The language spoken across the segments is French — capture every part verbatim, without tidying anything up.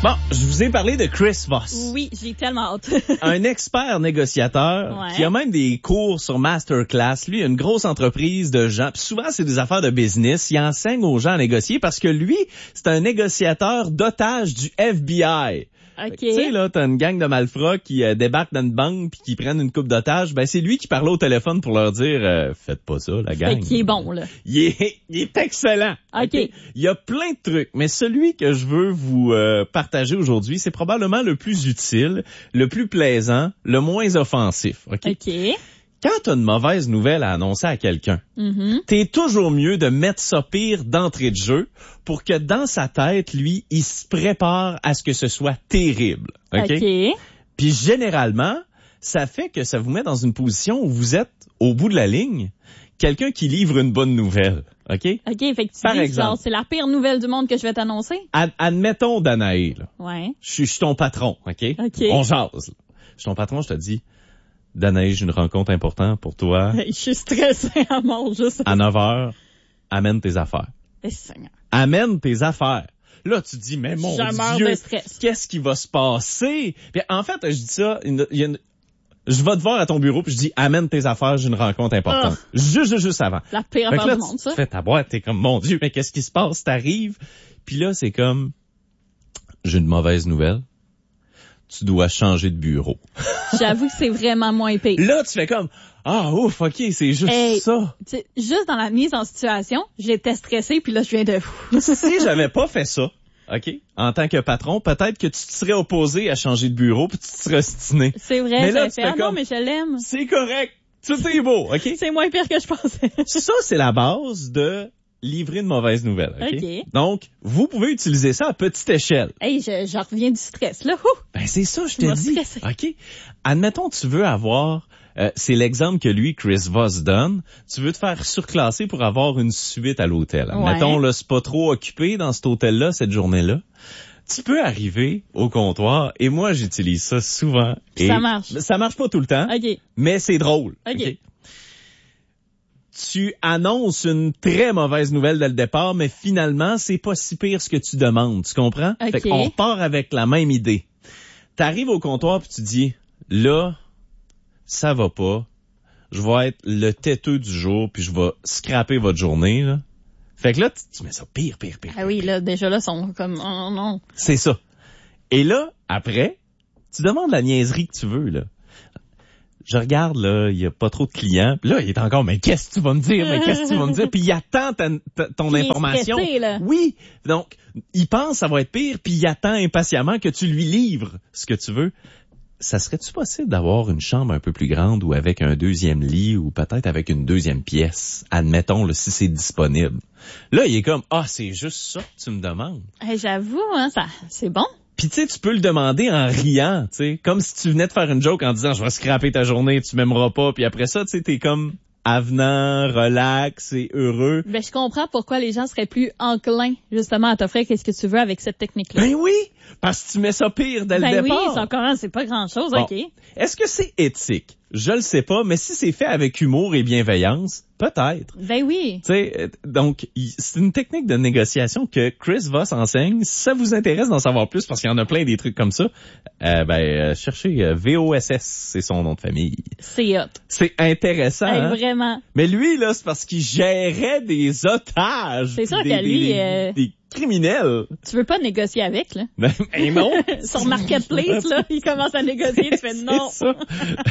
Bon, je vous ai parlé de Chris Voss. Oui, j'ai tellement hâte. Un expert négociateur Ouais. qui a même des cours sur Masterclass. Lui, il a une grosse entreprise de gens. Puis souvent, c'est des affaires de business. Il enseigne aux gens à négocier parce que lui, c'est un négociateur d'otages du F B I. OK. Tu sais, là, t'as une gang de malfrats qui euh, débarquent dans une banque puis qui prennent une coupe d'otages. Ben, c'est lui qui parle au téléphone pour leur dire euh, faites pas ça, la gang. Fait qu'il est bon, là. Il est, il est excellent. OK. Il y a plein de trucs, mais celui que je veux vous euh, partager aujourd'hui, c'est probablement le plus utile, le plus plaisant, le moins offensif. OK? OK. Quand t'as une mauvaise nouvelle à annoncer à quelqu'un, Mm-hmm. t'es toujours mieux de mettre ça pire d'entrée de jeu pour que dans sa tête, lui, il se prépare à ce que ce soit terrible. OK? OK. Puis généralement, ça fait que ça vous met dans une position où vous êtes, au bout de la ligne, quelqu'un qui livre une bonne nouvelle. OK? OK, fait que tu Par dis, exemple. genre, c'est la pire nouvelle du monde que je vais t'annoncer? Ad- admettons, Danae, là. Ouais. Je suis je suis ton patron, OK? OK. On jase. là. Je suis ton patron, je te dis, Danae, j'ai une rencontre importante pour toi. Je suis stressée à mort, juste. À neuf heures, amène tes affaires. Eh, Seigneur. Amène tes affaires. Là, tu dis, mais mon Je meurs Dieu, de stress. qu'est-ce qui va se passer? Puis en fait, je dis ça, une- il y a une- je vais te voir à ton bureau, puis je dis, amène tes affaires, j'ai une rencontre importante. Juste, juste, juste avant. La pire Fait que affaire là, du monde, tu ça. te fais ta boîte, t'es comme, mon Dieu, mais qu'est-ce qui se passe? T'arrives, puis là, c'est comme, j'ai une mauvaise nouvelle. Tu dois changer de bureau. J'avoue que c'est vraiment moins pire. Là, tu fais comme, ah, ouf, OK, c'est juste Hey. ça. Tu sais, juste dans la mise en situation, j'étais stressée, puis là, je viens de... Si j'avais pas fait ça, OK, en tant que patron, peut-être que tu te serais opposé à changer de bureau, puis tu te serais stiné. C'est vrai, Mais là, j'avais tu fait, fais ah non, comme- mais je l'aime. C'est correct. Tout est beau, OK? C'est moins pire que je pensais. Ça, c'est la base de livrer une mauvaise nouvelle, OK? OK. Donc, vous pouvez utiliser ça à petite échelle. Hey, je, je reviens du stress, là. Ouh! Ben, c'est ça, je Tu te m'as dis. stressé. OK. Admettons, tu veux avoir, euh, c'est l'exemple que lui, Chris Voss, donne. Tu veux te faire surclasser pour avoir une suite à l'hôtel. Ouais. Admettons, là, c'est pas trop occupé dans cet hôtel-là, cette journée-là. Tu peux arriver au comptoir, et moi, j'utilise ça souvent. Et Ça marche. Ça marche pas tout le temps, OK. mais c'est drôle. OK. OK? Tu annonces une très mauvaise nouvelle dès le départ, mais finalement, c'est pas si pire ce que tu demandes. Tu comprends? OK. Fait qu'on part avec la même idée. T'arrives au comptoir puis tu dis, là, ça va pas. Je vais être le têteux du jour puis je vais scraper votre journée, là. Fait que là, tu, tu mets ça pire, pire, pire. Ah oui, là, déjà là, sont comme, oh non. C'est ça. Et là, après, tu demandes la niaiserie que tu veux, là. Je regarde, là, il y a pas trop de clients. Puis là, il est encore, mais qu'est-ce que tu vas me dire? Mais qu'est-ce que tu vas me dire? Puis il attend ta, ta- ton Puis il est information. stressé, là. Oui. Donc, il pense que ça va être pire, puis il attend impatiemment que tu lui livres ce que tu veux. Ça serait-tu possible d'avoir une chambre un peu plus grande ou avec un deuxième lit ou peut-être avec une deuxième pièce? Admettons, là, si c'est disponible. Là, il est comme, ah, c'est juste ça que tu me demandes. Hey, j'avoue, hein, ça, c'est bon. Puis tu sais, tu peux le demander en riant, tu sais, comme si tu venais de faire une joke en disant je vais scraper ta journée, tu m'aimeras pas, puis après ça, tu sais, t'es comme avenant, relax et heureux. Ben, je comprends pourquoi les gens seraient plus enclins, justement, à t'offrir qu'est-ce que tu veux avec cette technique-là. Ben oui, parce que tu mets ça pire dès Ben le oui, départ. c'est encore, c'est pas grand-chose, Bon. OK. Est-ce que c'est éthique? Je le sais pas, mais si c'est fait avec humour et bienveillance, peut-être. Ben oui. Tu sais, euh, donc, il- c'est une technique de négociation que Chris Voss enseigne. Si ça vous intéresse d'en savoir plus, parce qu'il y en a plein des trucs comme ça, euh, ben, euh, cherchez euh, V O S S, c'est son nom de famille. C'est hot. C'est intéressant, Hey, hein? vraiment. Mais lui, là, c'est parce qu'il gérait des otages. C'est sûr des, que lui, des, euh, des criminels. Tu veux pas négocier avec, là. Ben, ben non. Sur Marketplace, là, il commence à négocier, tu fais non. C'est ça.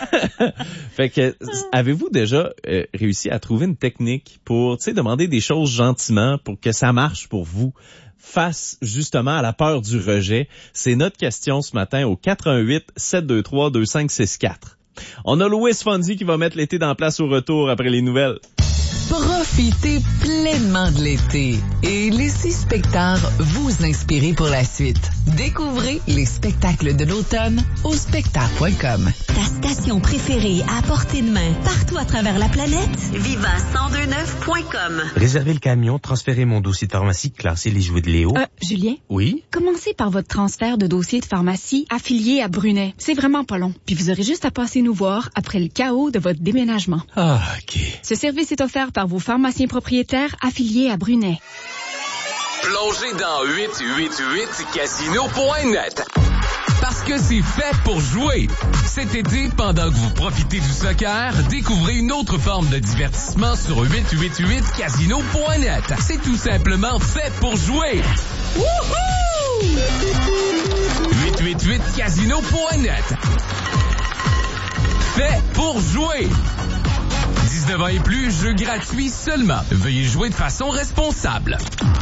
Fait que, avez-vous déjà euh, réussi à trouver une technique pour, tu sais, demander des choses gentiment pour que ça marche pour vous face justement à la peur du rejet? C'est notre question ce matin au quatre un huit, sept deux trois, deux cinq six quatre. On a Louis Fonzi qui va mettre l'été dans place au retour après les nouvelles. Profitez pleinement de l'été et laissez Spectar vous inspirer pour la suite. Découvrez les spectacles de l'automne au spectar point com. Ta station préférée à portée de main, partout à travers la planète. Viva cent deux neuf point com. Réservez le camion, transférez mon dossier de pharmacie, classez les jouets de Léo. Euh, Julien? Oui? Commencez par votre transfert de dossier de pharmacie affilié à Brunet. C'est vraiment pas long. Puis vous aurez juste à passer nous voir après le chaos de votre déménagement. Ah, OK. Ce service est offert par vos pharmaciens propriétaires affiliés à Brunet. Plongez dans huit huit huit casino point net. Parce que c'est fait pour jouer. Cet été, pendant que vous profitez du soccer, découvrez une autre forme de divertissement sur huit huit huit casino point net. C'est tout simplement fait pour jouer. Wouhou! huit huit huit casino point net. Fait pour jouer. dix-neuf ans et plus, jeu gratuit seulement. Veuillez jouer de façon responsable.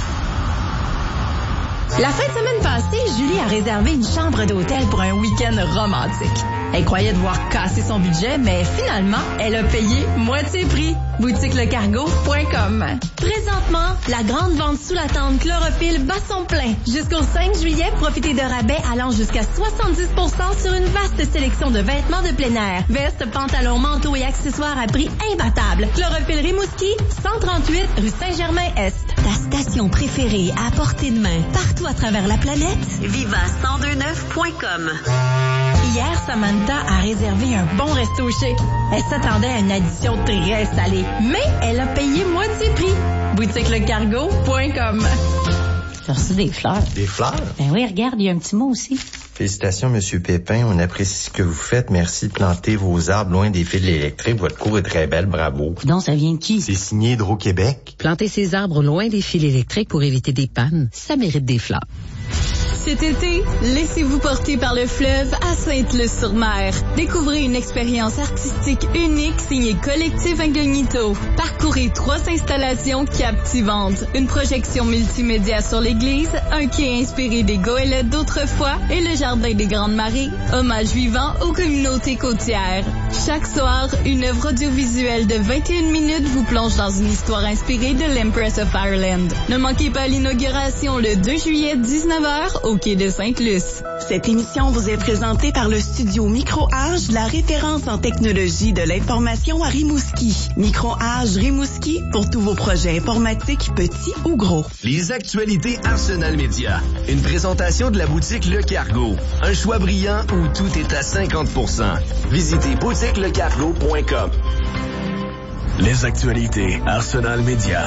La fin de semaine passée, Julie a réservé une chambre d'hôtel pour un week-end romantique. Elle croyait devoir casser son budget, mais finalement, elle a payé moitié prix. boutique le cargo point com. Présentement, la grande vente sous la tente Chlorophylle bat son plein. Jusqu'au cinq juillet, profitez de rabais allant jusqu'à soixante-dix pour cent sur une vaste sélection de vêtements de plein air. Vestes, pantalons, manteaux et accessoires à prix imbattable. Chlorophylle Rimouski, cent trente-huit rue Saint-Germain-Est. Ta station préférée à portée de main, partout à travers la planète. Viva cent deux neuf point com. Hier, Samantha a réservé un bon resto chez. Elle s'attendait à une addition très salée, mais elle a payé moitié prix. boutique le cargo point com. J'ai reçu des fleurs. Des fleurs? Ben oui, regarde, il y a un petit mot aussi. Félicitations, Monsieur Pépin. On apprécie ce que vous faites. Merci de planter vos arbres loin des fils électriques. Votre cour est très belle. Bravo. Donc, ça vient de qui? C'est signé Hydro-Québec. Planter ses arbres loin des fils électriques pour éviter des pannes, ça mérite des fleurs. Cet été, laissez-vous porter par le fleuve à Sainte-Luce-sur-Mer. Découvrez une expérience artistique unique signée Collectif Incognito. Parcourez trois installations captivantes. Une projection multimédia sur l'église, un quai inspiré des goélettes d'autrefois et le jardin des Grandes Marées. Hommage vivant aux communautés côtières. Chaque soir, une œuvre audiovisuelle de vingt et une minutes vous plonge dans une histoire inspirée de l'Empress of Ireland. Ne manquez pas l'inauguration le deux juillet, dix-neuf heures, au quai de Sainte-Luce. Cette émission vous est présentée par le studio Micro-Age, la référence en technologie de l'information à Rimouski. Micro-Age Rimouski pour tous vos projets informatiques, petits ou gros. Les actualités Arsenal Média. Une présentation de la boutique Le Cargo. Un choix brillant où tout est à cinquante pour cent. Visitez boutique le cargo point com. Les actualités Arsenal Média.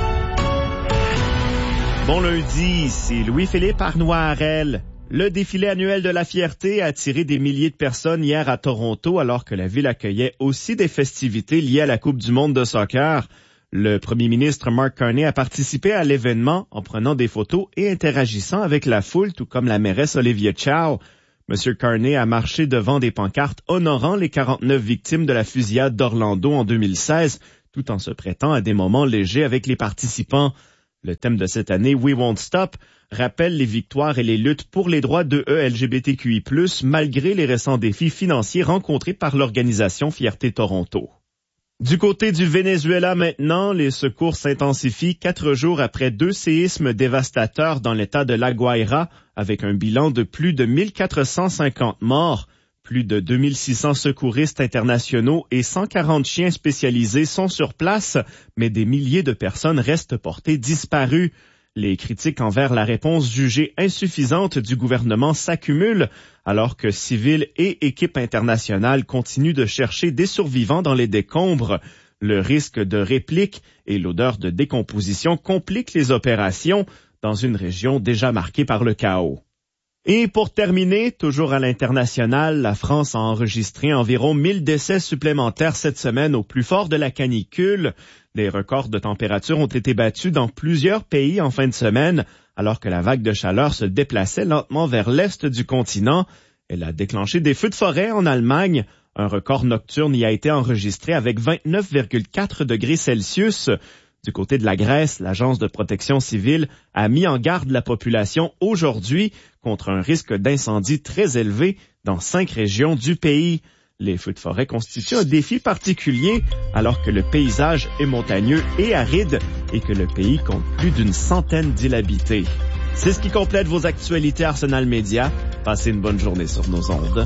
Bon lundi, ici Louis-Philippe Arnois-Harel. Le défilé annuel de la fierté a attiré des milliers de personnes hier à Toronto alors que la ville accueillait aussi des festivités liées à la Coupe du monde de soccer. Le premier ministre Mark Carney a participé à l'événement en prenant des photos et interagissant avec la foule, tout comme la mairesse Olivia Chow. Monsieur Carney a marché devant des pancartes honorant les quarante-neuf victimes de la fusillade d'Orlando en deux mille seize, tout en se prêtant à des moments légers avec les participants. Le thème de cette année, We Won't Stop, rappelle les victoires et les luttes pour les droits de E L G B T Q I plus, malgré les récents défis financiers rencontrés par l'organisation Fierté Toronto. Du côté du Venezuela maintenant, les secours s'intensifient quatre jours après deux séismes dévastateurs dans l'état de La Guaira, avec un bilan de plus de mille quatre cent cinquante morts. Plus de deux mille six cents secouristes internationaux et cent quarante chiens spécialisés sont sur place, mais des milliers de personnes restent portées disparues. Les critiques envers la réponse jugée insuffisante du gouvernement s'accumulent, alors que civils et équipes internationales continuent de chercher des survivants dans les décombres. Le risque de réplique et l'odeur de décomposition compliquent les opérations dans une région déjà marquée par le chaos. Et pour terminer, toujours à l'international, la France a enregistré environ mille décès supplémentaires cette semaine au plus fort de la canicule. Des records de température ont été battus dans plusieurs pays en fin de semaine, alors que la vague de chaleur se déplaçait lentement vers l'est du continent. Elle a déclenché des feux de forêt en Allemagne. Un record nocturne y a été enregistré avec vingt-neuf virgule quatre degrés Celsius. Du côté de la Grèce, l'Agence de protection civile a mis en garde la population aujourd'hui contre un risque d'incendie très élevé dans cinq régions du pays. Les feux de forêt constituent un défi particulier alors que le paysage est montagneux et aride et que le pays compte plus d'une centaine d'îles habitées. C'est ce qui complète vos actualités Arsenal Média. Passez une bonne journée sur nos ondes.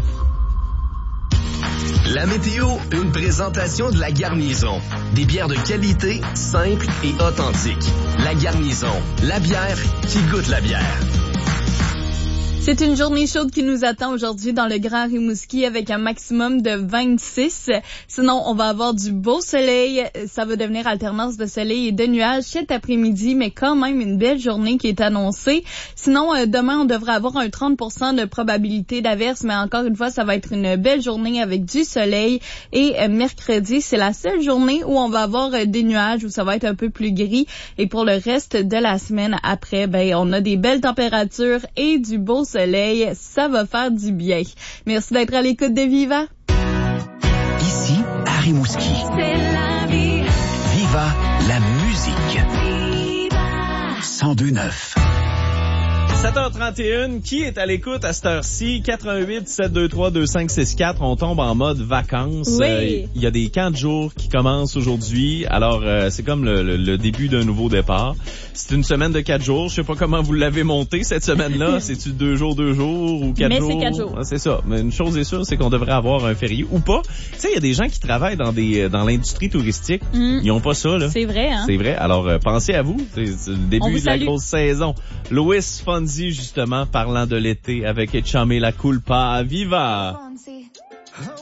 La météo, une présentation de La Garnison. Des bières de qualité, simples et authentiques. La Garnison, la bière qui goûte la bière. C'est une journée chaude qui nous attend aujourd'hui dans le Grand Rimouski avec un maximum de vingt-six. Sinon, on va avoir du beau soleil. Ça va devenir alternance de soleil et de nuages cet après-midi, mais quand même une belle journée qui est annoncée. Sinon, euh, demain, on devrait avoir un trente pour cent de probabilité d'averse, mais encore une fois, ça va être une belle journée avec du soleil. Et euh, mercredi, c'est la seule journée où on va avoir euh, des nuages, où ça va être un peu plus gris. Et pour le reste de la semaine après, ben, on a des belles températures et du beau soleil. Ça va faire du bien. Merci d'être à l'écoute de Viva. Ici, à Rimouski. C'est la vie. Viva la musique. cent deux neuf. sept heures trente et une, qui est à l'écoute à cette heure-ci? quatre un huit sept deux trois deux cinq six quatre, on tombe en mode vacances. Oui. Euh, il y a des camps de jour qui commencent aujourd'hui, alors euh, c'est comme le, le, le début d'un nouveau départ. C'est une semaine de quatre jours, je sais pas comment vous l'avez monté cette semaine-là, c'est-tu deux jours, deux jours ou quatre Mais jours? c'est quatre jours. C'est ça, mais une chose est sûre, c'est qu'on devrait avoir un férié ou pas. Tu sais, il y a des gens qui travaillent dans des dans l'industrie touristique, Mm. ils ont pas ça, là. C'est vrai, hein? C'est vrai, alors euh, pensez à vous, c'est, c'est le On début vous de la salue. grosse saison. Louis Fonzi, justement, parlant de l'été avec Echame la Culpa. Viva!